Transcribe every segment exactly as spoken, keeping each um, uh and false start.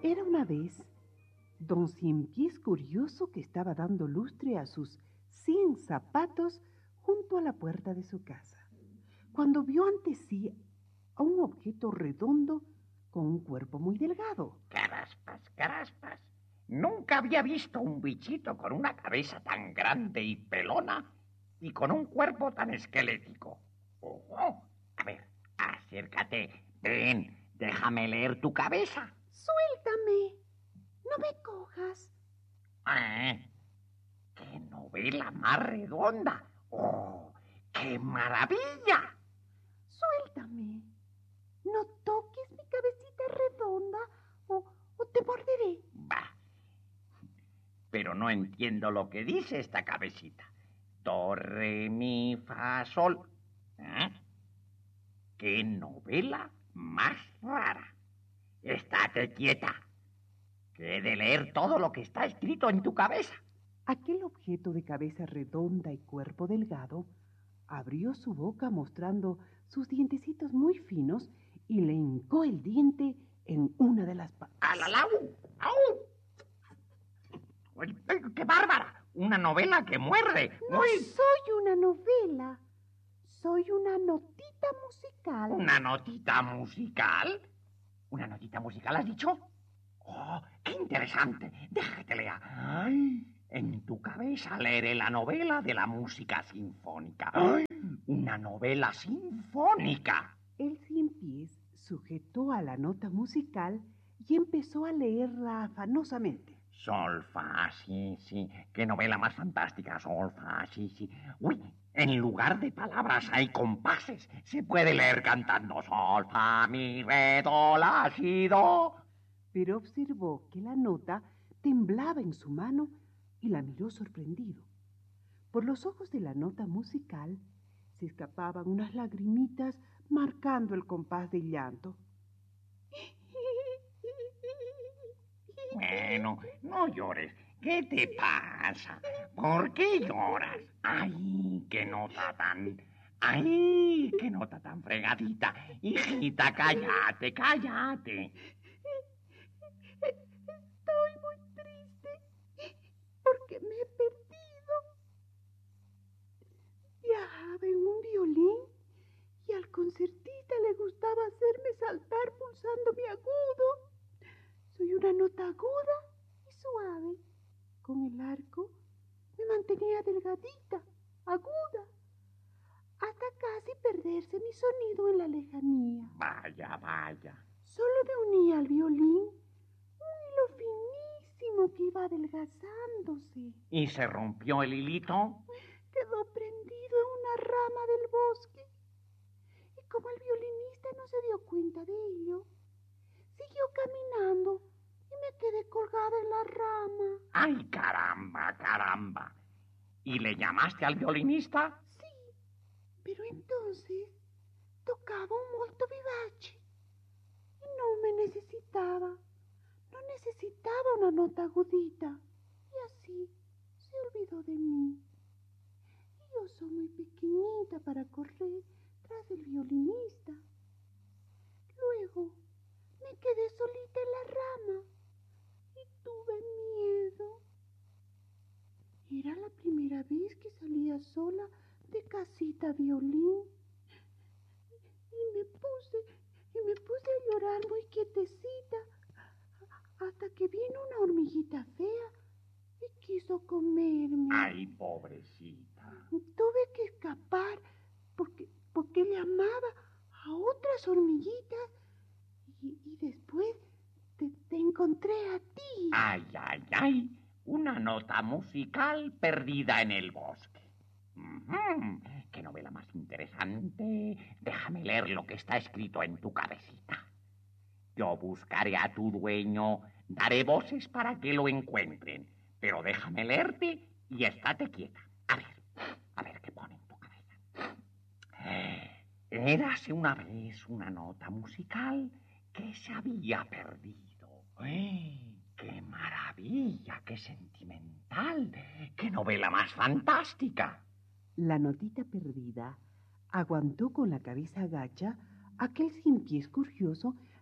Era una vez don Ciempiés Curioso que estaba dando lustre a sus cien zapatos junto a la puerta de su casa, cuando vio ante sí a un objeto redondo con un cuerpo muy delgado. Caraspas, caraspas. Nunca había visto un bichito con una cabeza tan grande y pelona y con un cuerpo tan esquelético. Oh, a ver, acércate. Ven, déjame leer tu cabeza. Suéltame. No me cojas. ¿Eh? ¡Qué novela más redonda! ¡Oh, qué maravilla! Suéltame. No toques mi cabecita redonda o, o te morderé. Bah. Pero no entiendo lo que dice esta cabecita. Do, re, mi, fa, sol. ¿Eh? ¡Qué novela más rara! Estate quieta, que he de leer todo lo que está escrito en tu cabeza. Aquel objeto de cabeza redonda y cuerpo delgado abrió su boca mostrando sus dientecitos muy finos y le hincó el diente en una de las patas. ¡Alalau! ¡Au! ¡Qué bárbara! Una novela que muerde. No Uy. soy una novela. Soy una notita musical. ¿Una notita musical? ¿Una notita musical has dicho? ¡Oh, qué interesante! Deja que te lea. Ay, en tu cabeza leeré la novela de la música sinfónica. Ay, una novela sinfónica. El Ciempiés sujetó a la nota musical y empezó a leerla afanosamente. Sol, fa, sí, sí. Qué novela más fantástica. Sol, fa, sí, sí. Uy, en lugar de palabras hay compases. Se puede leer cantando sol, fa, mi, re, do, la, si, do. Pero observó que la nota temblaba en su mano y la miró sorprendido. Por los ojos de la nota musical se escapaban unas lagrimitas marcando el compás del llanto. Bueno, no llores. ¿Qué te pasa? ¿Por qué lloras? ¡Ay, qué nota tan... ¡Ay, qué nota tan fregadita! Hijita, cállate, cállate. Estoy muy triste porque me he perdido. Viajaba en un violín y al concertista le gustaba hacerme saltar pulsando mi agudo. Soy una nota aguda y suave. Con el arco me mantenía delgadita, aguda, hasta casi perderse mi sonido en la lejanía. Vaya, vaya. Solo me unía al violín un hilo finísimo que iba adelgazándose. ¿Y se rompió el hilito? Quedó prendido en una rama del bosque. Y como el violinista no se dio cuenta de ello, siguió caminando y me quedé colgada en la rama. ¡Ay, caramba, caramba! ¿Y le llamaste al violinista? Sí, pero entonces tocaba un molto vivace y no me necesitaba. No necesitaba una nota agudita y así se olvidó de mí. Y yo soy muy pequeñita para correr tras el violinista. Luego me quedé solita en la rama y tuve miedo. Era la primera vez que salía sola de casita a violín. Y me puse, y me puse a llorar muy quietecita hasta que vino una hormiguita fea y quiso comerme. ¡Ay, pobrecita! Tuve que escapar porque, porque llamaba a otras hormiguitas y, y después te, te encontré a ti. ¡Ay, ay, ay! Una nota musical perdida en el bosque. Uh-huh. ¡Qué novela más interesante! Déjame leer lo que está escrito en tu cabecita. Yo buscaré a tu dueño, daré voces para que lo encuentren, pero déjame leerte y estate quieta. A ver, a ver qué pone en tu cabeza. Érase una vez una nota musical que se había perdido. ¡Ay, qué maravilla, qué sentimental! ¡Qué novela más fantástica! La notita perdida aguantó con la cabeza gacha aquel Ciempiés Curioso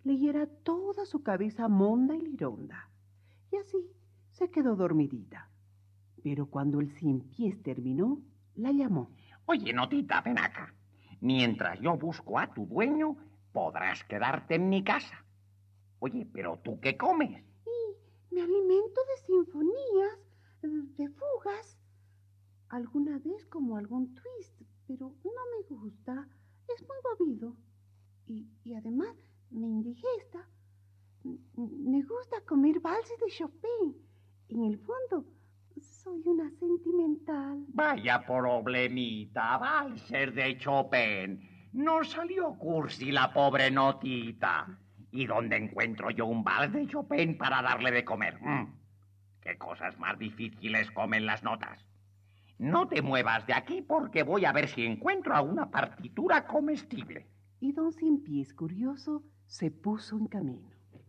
leyera toda su cabeza monda y lironda. Y así se quedó dormidita. Pero cuando el cien pies terminó, la llamó. Oye, notita, ven acá. Mientras yo busco a tu dueño, podrás quedarte en mi casa. Oye, pero ¿tú qué comes? Y me alimento de sinfonías, de fugas. Alguna vez como algún twist, pero no me gusta. Es muy movido. Y, y además me indigesta. Me gusta comer valses de Chopin. En el fondo, soy una sentimental. Vaya problemita, valser de Chopin. No salió cursi la pobre notita. ¿Y dónde encuentro yo un vals de Chopin para darle de comer? Mm. ¿Qué cosas más difíciles comen las notas? No te muevas de aquí porque voy a ver si encuentro alguna partitura comestible. Y don Cien Pies, curioso, se puso en camino.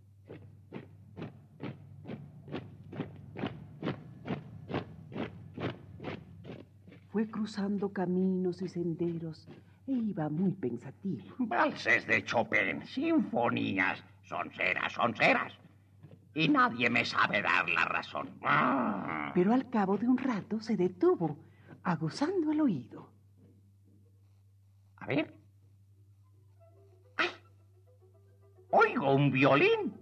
Fue cruzando caminos y senderos e iba muy pensativo. Valses de Chopin, sinfonías, sonceras, sonceras. Y nadie me sabe dar la razón. Ah. Pero al cabo de un rato se detuvo, aguzando el oído. A ver. ¡Ay! Oigo un violín.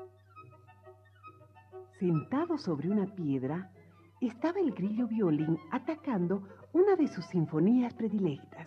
Sentado sobre una piedra, estaba el grillo violín atacando una de sus sinfonías predilectas.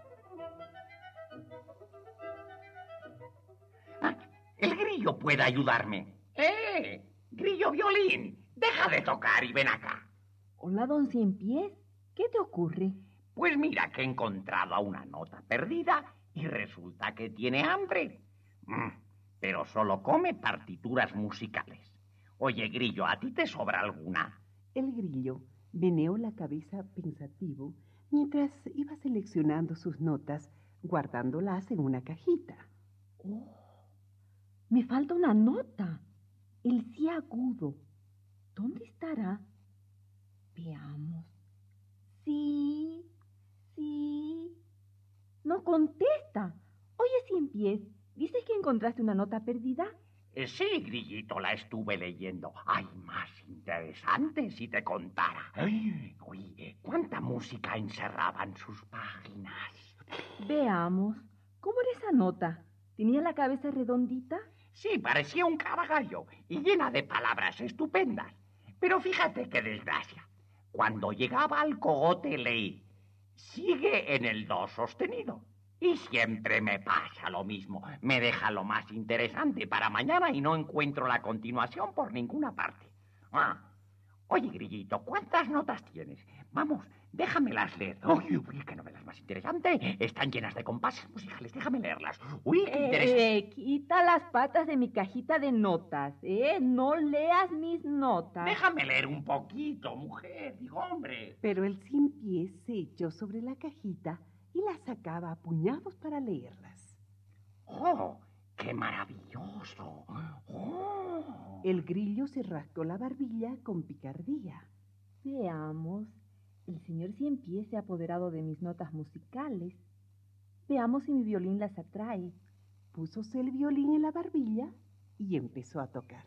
Ah, el grillo puede ayudarme. ¡Eh! Grillo violín, deja de tocar y ven acá. Hola, don Cien Pies. ¿Qué te ocurre? Pues mira que he encontrado una nota perdida y resulta que tiene hambre. Mm, pero solo come partituras musicales. Oye, grillo, ¿a ti te sobra alguna? El grillo meneó la cabeza pensativo mientras iba seleccionando sus notas, guardándolas en una cajita. Oh, me falta una nota. El sí agudo. ¿Dónde estará? Veamos. Sí, sí. No contesta. Oye, Cien Pies, ¿dices que encontraste una nota perdida? Eh, sí, grillito, la estuve leyendo. Ay, más interesante si te contara. Ay, uy, cuánta música encerraba en sus páginas. Veamos. ¿Cómo era esa nota? ¿Tenía la cabeza redondita? Sí, parecía un caballo y llena de palabras estupendas. Pero fíjate qué desgracia. Cuando llegaba al cogote leí, sigue en el do sostenido. Y siempre me pasa lo mismo. Me deja lo más interesante para mañana y no encuentro la continuación por ninguna parte. Ah. Oye, grillito, ¿cuántas notas tienes? Vamos, déjamelas leer. Uy, uy, qué novelas más interesantes. Están llenas de compases musicales, déjame leerlas. Uy, qué interesante. Eh, quita las patas de mi cajita de notas, ¿eh? No leas mis notas. Déjame leer un poquito, mujer, digo, hombre. Pero el Cien Pies se echó sobre la cajita y las sacaba a puñados para leerlas. ¡Oh, qué maravilloso! ¡Oh! El grillo se rascó la barbilla con picardía. Veamos. El señor Cien Pies se ha apoderado de mis notas musicales. Veamos si mi violín las atrae. Púsose el violín en la barbilla y empezó a tocar.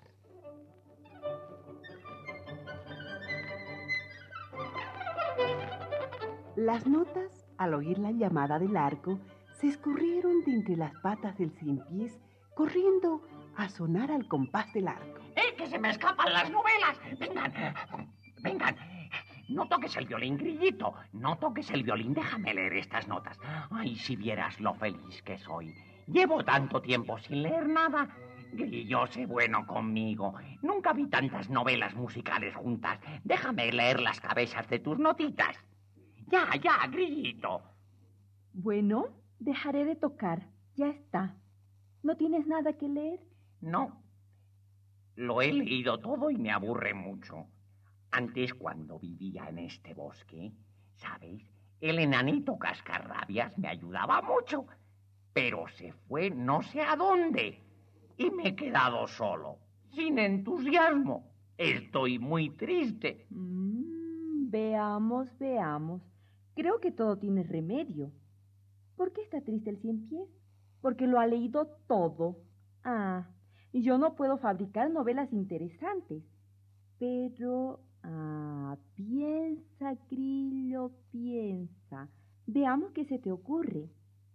Las notas, al oír la llamada del arco, se escurrieron de entre las patas del Cien Pies, corriendo a sonar al compás del arco. ¡Eh, que se me escapan las novelas! ¡Vengan! ¡Vengan! No toques el violín, grillito. No toques el violín, déjame leer estas notas. Ay, si vieras lo feliz que soy. Llevo tanto tiempo sin leer nada. Grillo, sé bueno conmigo. Nunca vi tantas novelas musicales juntas. Déjame leer las cabezas de tus notitas. Ya, ya, grillito. Bueno, dejaré de tocar. Ya está. ¿No tienes nada que leer? No. Lo he leído todo y me aburre mucho. Antes, cuando vivía en este bosque, ¿sabes? El enanito Cascarrabias me ayudaba mucho, pero se fue no sé a dónde y me he quedado solo, sin entusiasmo. Estoy muy triste. Mm, veamos, veamos. Creo que todo tiene remedio. ¿Por qué está triste el Cien Pies? Porque lo ha leído todo. Ah, yo no puedo fabricar novelas interesantes. Pero, ah, piensa, Grillo, piensa. Veamos qué se te ocurre.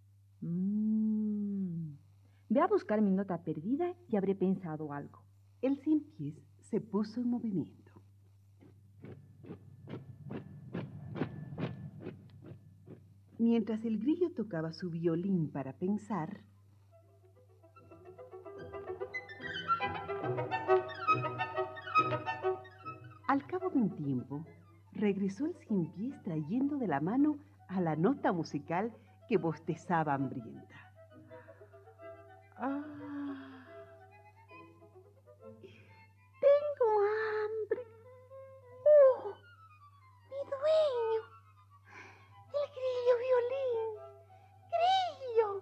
Mm. Ve a buscar mi nota perdida y habré pensado algo. El cien pies se puso en movimiento. Mientras el grillo tocaba su violín para pensar, al cabo de un tiempo, regresó el cien pies trayendo de la mano a la nota musical que bostezaba hambrienta. Ah, tengo hambre. ¡Oh! ¡Mi dueño! ¡El grillo violín! ¡Grillo!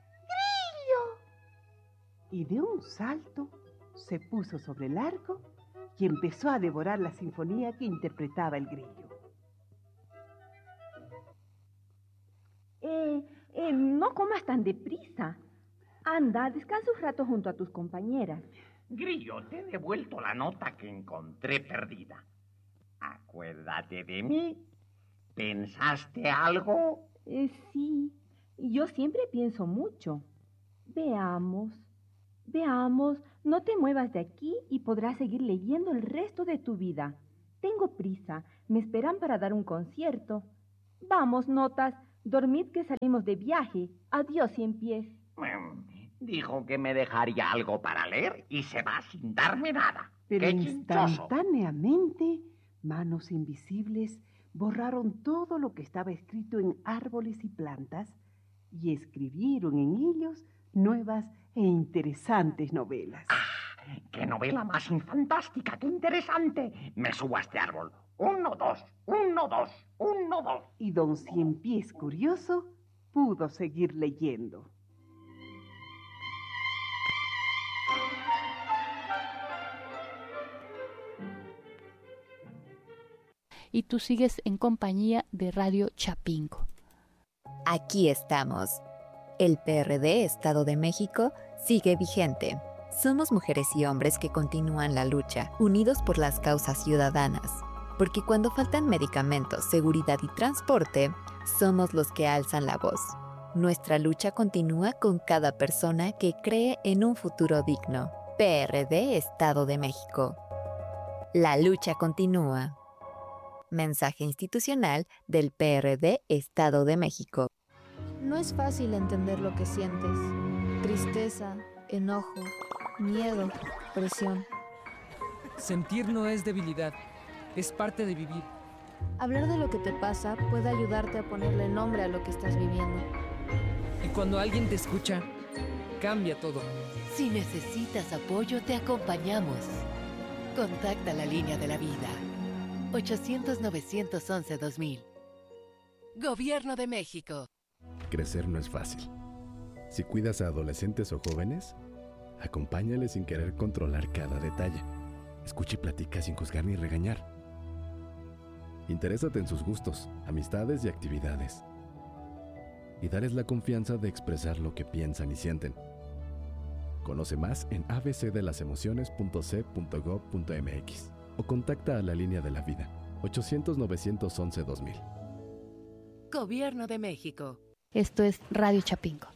¡Grillo! Y de un salto se puso sobre el arco y empezó a devorar la sinfonía que interpretaba el grillo. Eh, eh, no comas tan deprisa. Anda, descansa un rato junto a tus compañeras. Grillo, te he devuelto la nota que encontré perdida. Acuérdate de mí. ¿Pensaste algo? Eh, sí, yo siempre pienso mucho. Veamos, veamos, no te muevas de aquí y podrás seguir leyendo el resto de tu vida. Tengo prisa, me esperan para dar un concierto. Vamos, notas, dormid que salimos de viaje. Adiós, cien pies. Dijo que me dejaría algo para leer y se va sin darme nada. Pero ¡Qué chinchoso! instantáneamente, manos invisibles borraron todo lo que estaba escrito en árboles y plantas y escribieron en ellos nuevas e interesantes novelas. ¡Ah! ¡Qué novela más fantástica! ¡Qué interesante! Me subo a este árbol. Uno, dos, uno, dos, uno, dos. Y don Cien Pies curioso pudo seguir leyendo. Y tú sigues en compañía de Radio Chapingo. Aquí estamos. El P R D Estado de México sigue vigente. Somos mujeres y hombres que continúan la lucha, unidos por las causas ciudadanas. Porque cuando faltan medicamentos, seguridad y transporte, somos los que alzan la voz. Nuestra lucha continúa con cada persona que cree en un futuro digno. P R D Estado de México. La lucha continúa. Mensaje institucional del P R D Estado de México. No es fácil entender lo que sientes. Tristeza, enojo, miedo, presión. Sentir no es debilidad, es parte de vivir. Hablar de lo que te pasa puede ayudarte a ponerle nombre a lo que estás viviendo. Y cuando alguien te escucha, cambia todo. Si necesitas apoyo, te acompañamos. Contacta la línea de la vida. ochocientos, novecientos once, dos mil. Gobierno de México. Crecer no es fácil. Si cuidas a adolescentes o jóvenes, acompáñales sin querer controlar cada detalle. Escucha y platica sin juzgar ni regañar. Interésate en sus gustos, amistades y actividades. Y darles la confianza de expresar lo que piensan y sienten. Conoce más en a b c de las emociones punto c punto gob punto m x o contacta a la línea de la vida ochocientos, novecientos once, dos mil. Gobierno de México. Esto es Radio Chapingo.